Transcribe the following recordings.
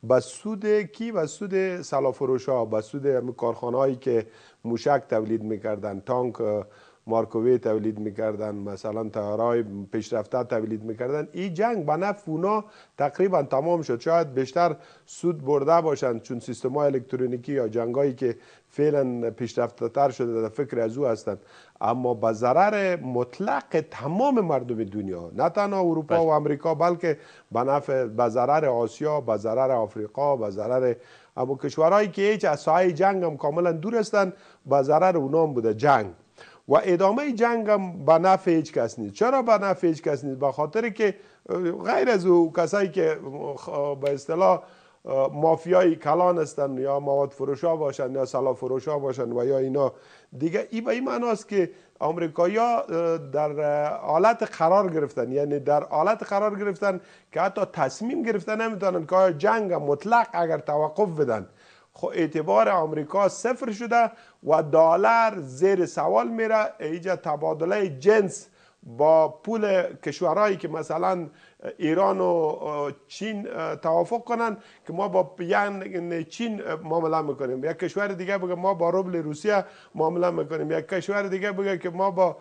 به سود کی؟ به سود سلاح‌فروش ها، به سود کارخانه هایی که موشک تولید میکردن، تانک مارکوی تولید میکردن، مثلا تیارهای پیشرفته تولید میکردن. این جنگ به نفع اونا تقریبا تمام شد. شاید بیشتر سود برده باشند چون سیستم های الکترونیکی یا جنگایی که فعلا پیشرفته تر شده در فکر از او هستند، اما به ضرر مطلق تمام مردم دنیا، نه تنها اروپا و امریکا بلکه به نفع به ضرر آسیا، به ضرر آفریقا، به ضرر اما کشورهایی که هیچ از ساحه جنگ هم کاملا دور هستند، به ضرر اونا هم بوده جنگ. و ادامه جنگ هم به نفع هیچ کس نیست. چرا به نفع هیچ کس نیست؟ به خاطر که غیر از او کسایی که به اصطلاح مافیای کلان هستند یا مواد فروش ها باشند یا سلاح فروش ها باشند و یا اینا دیگه، این به این معناست که آمریکایی‌ها در حالت قرار گرفتن، یعنی در حالت قرار گرفتن که حتی تصمیم گرفتن نمیتونن که آیا جنگ مطلق اگر توقف بدن خب اعتبار آمریکا صفر شده و دلار زیر سوال میره. ایجا تبادله جنس با پول کشورهایی که مثلا ایران و چین توافق کنن که ما با یعنی چین معامله میکنیم، یک کشور دیگه بگه ما با روبل روسیه معامله میکنیم، یک کشور دیگه بگه که ما با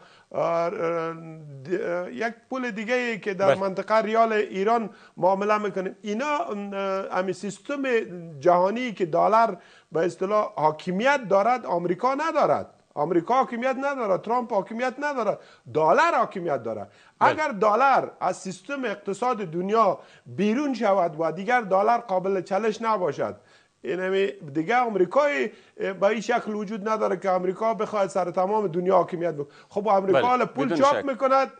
یک پول دیگه که در منطقه ریال ایران معامله میکنیم. اینا امی سیستم جهانی که دلار به اصطلاح حاکمیت دارد آمریکا ندارد. آمریکا حاکمیت نداره، ترامپ حاکمیت نداره، دلار حاکمیت داره. اگر دلار از سیستم اقتصاد دنیا بیرون شود و دیگر دلار قابل چالش نباشد، این دیگه آمریکای به این شکل وجود نداره که آمریکا بخواد سر تمام دنیا حاکمیت بکنه. خب آمریکا حالا پول چاپ میکند،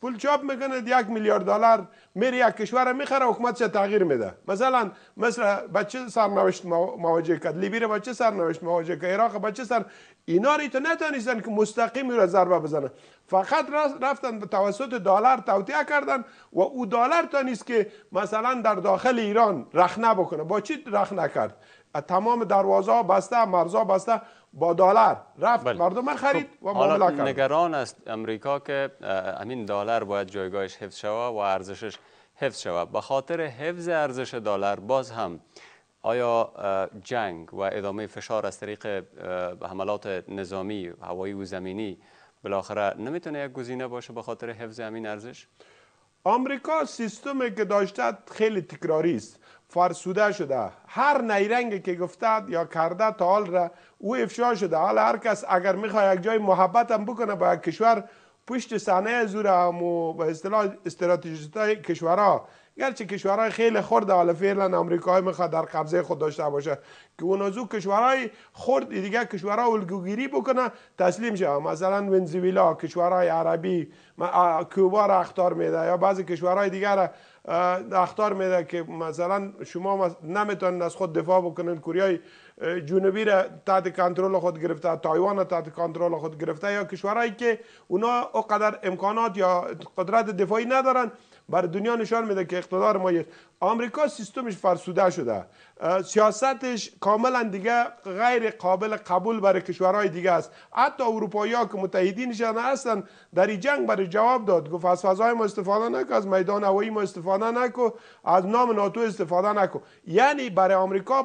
یک میلیارد دلار میره یک کشور میخره، حکومتش تغییر میده. مثلا بچه سرنوشت مواجه کرد، لیبی بچه سرنوشت مواجه کرد، عراق بچه سر اینا رو نتونستن که مستقیم رو ضربه بزنن، فقط رفتن به توسط دلار توطئه کردن و او دلار تا نیست که مثلا در داخل ایران رخنه بکنه. با چی رخنه کرد؟ تمام دروازه ها بسته، مرزها بسته، با دلار رفت مردم خرید و معامله کرد. نگران است امریکا که همین دلار باید جایگاهش حفظ شود و ارزشش حفظ شود. به خاطر حفظ ارزش دلار باز هم آیا جنگ و ادامه فشار از طریق حملات نظامی هوایی و زمینی بالاخره نمیتونه یک گزینه باشه به خاطر حفظ همین ارزش؟ آمریکا سیستمی که داشته خیلی تکراری است، فرسوده شده. هر نیرنگی که گفته یا کرده تا حال را او افشا شده. حالا هر کس اگر میخواد یک جای محبت هم بکنه با یک کشور، پشت صحنه زور هم به اصطلاح استراتژیستای کشورها، گرچه کشورهای خیلی خرد حالا فعلا آمریکا میخواد در قبضه خود داشته باشه که اون از او کشورهای خرد دیگه کشورها الگوگیری بکنه تسلیم شه. مثلا ونزوئلا، کشورهای عربی کوبا را اخطار میده یا بعضی کشورهای دیگر را اخطار میده که مثلا شما نمیتونید از خود دفاع بکنید. کره جنوبی را تحت کنترل خود گرفته، تایوان را تحت کنترل خود گرفته، یا کشورهایی که اونا اونقدر امکانات یا قدرت دفاعی ندارن، بر دنیا نشان میده که اقتدار ما است. آمریکا سیستمش فرسوده شده، سیاستش کاملا دیگه غیر قابل قبول برای کشورهای دیگه است. حتی اروپایی‌ها که متحدینشان هستن در این جنگ برای جواب داد، گفت از فضای ما استفاده نکن، از میدان هوایی ما استفاده نکن، از نام ناتو استفاده نکن. یعنی برای آمریکا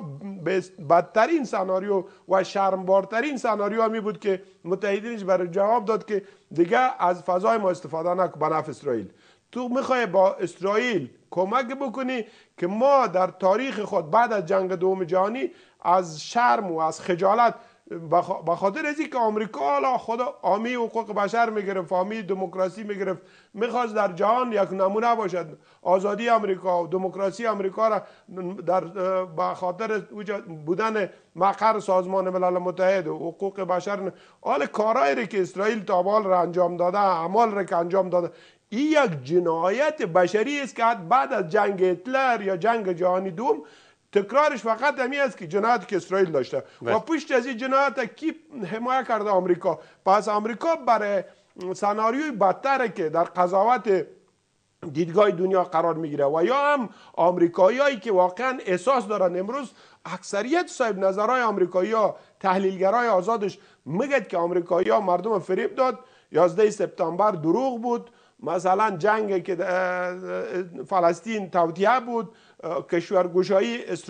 بدترین سناریو و شرمبارترین سناریو همی بود که متحدینش برای جواب داد که دیگه از فضای ما استفاده نکن به نفع اسرائیل. تو میخوای با اسرائیل کمک بکنی که ما در تاریخ خود بعد از جنگ دوم جهانی از شرم و از خجالت، به خاطر از اینکه آمریکا حالا خود حامی حقوق بشر میگرفت، حامی دموکراسی میگرفت، میخواست در جهان یک نمونه باشد. آزادی آمریکا و دموکراسی آمریکا را در به خاطر بودن مقر سازمان ملل متحد و حقوق بشر، حال کارهایی که اسرائیل تا حال را انجام داده، اعمال را که انجام داده، این یک جنایت بشری است که بعد از جنگ هتلر یا جنگ جهانی دوم تکرارش فقط همین است که جنایتی که اسرائیل داشته و پشت از این جنایت کی حمایت کرده؟ آمریکا. پس آمریکا برای سناریوی بدتر که در قضاوت دیدگاه دنیا قرار میگیره و یا هم آمریکاییایی که واقعا احساس دارن، امروز اکثریت صاحب نظرهای آمریکایی‌ها، تحلیلگرای آزادش میگه که آمریکایی‌ها مردم فریب داد، 11 سپتامبر دروغ بود، مثلا جنگ که فلسطین توطئه بود، کشورگشایی